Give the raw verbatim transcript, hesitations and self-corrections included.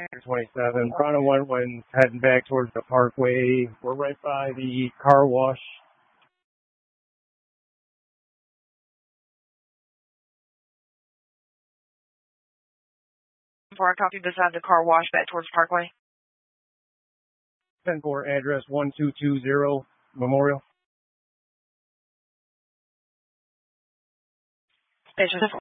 twenty-seven. We're on a one one heading back towards the Parkway. We're right by the car wash. Before I copy beside the car wash back towards Parkway. ten four address one two two zero Memorial. Station